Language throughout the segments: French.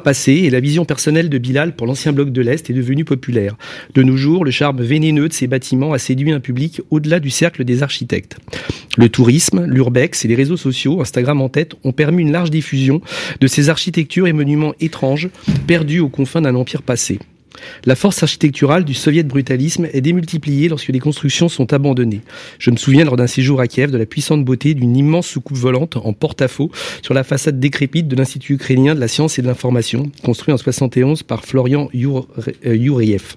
passé et la vision personnelle de Bilal pour l'ancien bloc de l'Est est devenue populaire. De nos jours, le charme vénéneux de ces bâtiments a séduit un public au-delà du cercle des architectes. Le tourisme, l'urbex et les réseaux sociaux, Instagram en tête, ont permis une large diffusion de ces architectures et monuments étranges perdus aux confins d'un empire passé. La force architecturale du soviet brutalisme est démultipliée lorsque les constructions sont abandonnées. Je me souviens lors d'un séjour à Kiev de la puissante beauté d'une immense soucoupe volante en porte-à-faux sur la façade décrépite de l'Institut ukrainien de la science et de l'information, construit en 71 par Florian Youriev.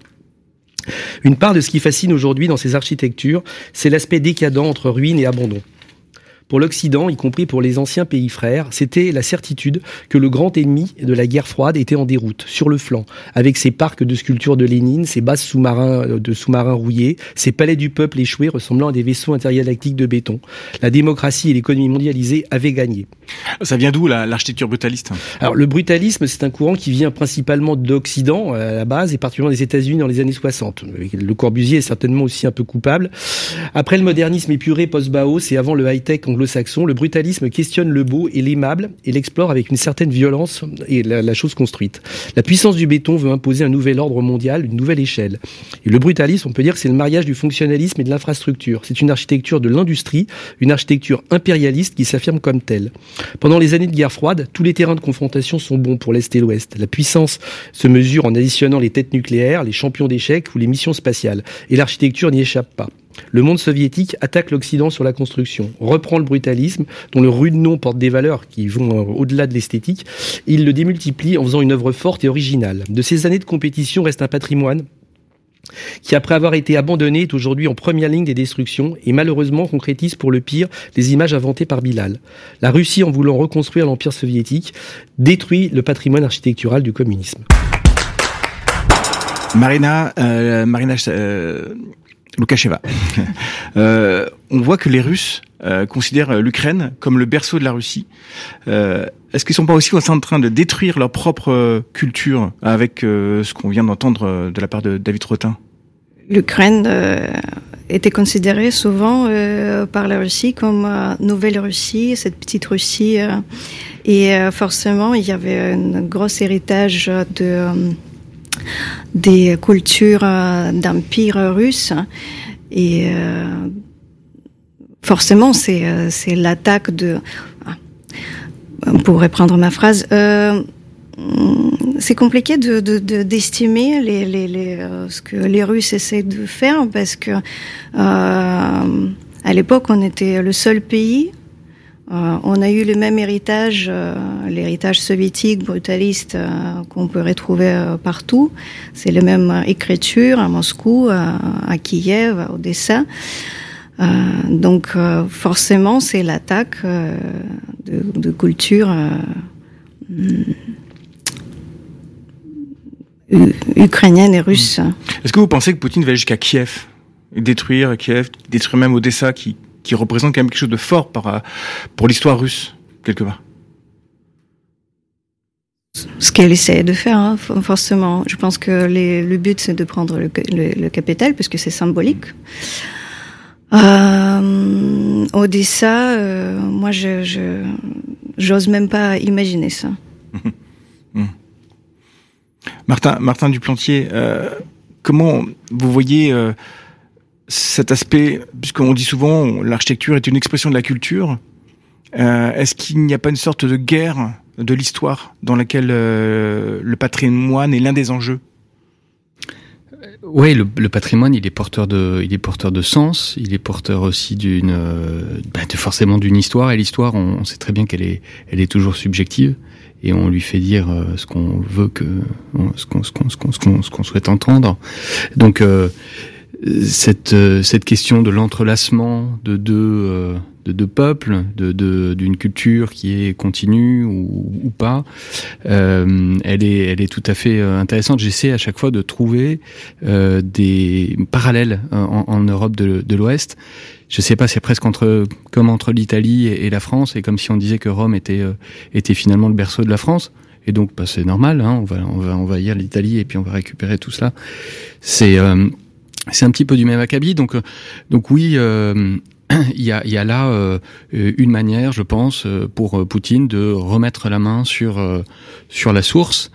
Une part de ce qui fascine aujourd'hui dans ces architectures, c'est l'aspect décadent entre ruines et abandon. Pour l'Occident, y compris pour les anciens pays frères, c'était la certitude que le grand ennemi de la guerre froide était en déroute, sur le flanc, avec ses parcs de sculptures de Lénine, ses bases sous-marins rouillés, ses palais du peuple échoués ressemblant à des vaisseaux intergalactiques de béton. La démocratie et l'économie mondialisée avaient gagné. Ça vient d'où l'architecture brutaliste ? Alors le brutalisme, c'est un courant qui vient principalement d'Occident à la base et particulièrement des États-Unis dans les années 60. Le Corbusier est certainement aussi un peu coupable. Après le modernisme épuré post-Bauhaus et avant le high-tech anglo-saxon, le brutalisme questionne le beau et l'aimable et l'explore avec une certaine violence et la chose construite. La puissance du béton veut imposer un nouvel ordre mondial, une nouvelle échelle. Et le brutalisme, on peut dire que c'est le mariage du fonctionnalisme et de l'infrastructure. C'est une architecture de l'industrie, une architecture impérialiste qui s'affirme comme telle. Pendant les années de guerre froide, tous les terrains de confrontation sont bons pour l'Est et l'Ouest. La puissance se mesure en additionnant les têtes nucléaires, les champions d'échecs ou les missions spatiales. Et l'architecture n'y échappe pas. Le monde soviétique attaque l'Occident sur la construction, reprend le brutalisme, dont le rude nom porte des valeurs qui vont au-delà de l'esthétique, et il le démultiplie en faisant une œuvre forte et originale. De ces années de compétition reste un patrimoine qui, après avoir été abandonné, est aujourd'hui en première ligne des destructions et malheureusement concrétise pour le pire les images inventées par Bilal. La Russie, en voulant reconstruire l'Empire soviétique, détruit le patrimoine architectural du communisme. Marina Loukacheva. On voit que les Russes considèrent l'Ukraine comme le berceau de la Russie. Est-ce qu'ils sont pas aussi en train de détruire leur propre culture avec ce qu'on vient d'entendre de la part de David Rotin ? L'Ukraine était considérée souvent par la Russie comme Nouvelle Russie, cette petite Russie. Et forcément, il y avait un gros héritage des cultures d'empire russe. Et forcément, c'est l'attaque de... Pour reprendre ma phrase, c'est compliqué d'estimer ce que les Russes essaient de faire parce que à l'époque, on était le seul pays. On a eu le même héritage, l'héritage soviétique brutaliste qu'on peut retrouver partout. C'est la même écriture à Moscou, à Kiev, à Odessa. Donc forcément, c'est l'attaque de culture ukrainienne et russe. Est-ce que vous pensez que Poutine va jusqu'à Kiev, détruire même Odessa, qui représente quand même quelque chose de fort pour l'histoire russe, quelque part? Ce qu'elle essaie de faire, forcément. Je pense que le but, c'est de prendre le capital, puisque c'est symbolique. Odessa, moi, j'ose même pas imaginer ça. Martin Duplantier, comment vous voyez cet aspect, puisqu'on dit souvent l'architecture est une expression de la culture, est-ce qu'il n'y a pas une sorte de guerre de l'histoire dans laquelle le patrimoine est l'un des enjeux? Oui, le patrimoine, il est porteur de sens, il est porteur aussi forcément d'une histoire, et l'histoire, on sait très bien qu'elle est toujours subjective, et on lui fait dire ce qu'on veut ce qu'on souhaite entendre. Donc cette question de l'entrelacement de deux peuples, d'une culture qui est continue ou pas, elle est tout à fait intéressante. J'essaie à chaque fois de trouver des parallèles en Europe de l'Ouest. Je sais pas, c'est presque comme entre l'Italie et la France, et comme si on disait que Rome était finalement le berceau de la France. Et donc, c'est normal, hein, on va envahir l'Italie et puis on va récupérer tout cela. C'est un petit peu du même acabit. Donc oui, il y a là une manière, je pense, pour Poutine de remettre la main sur la source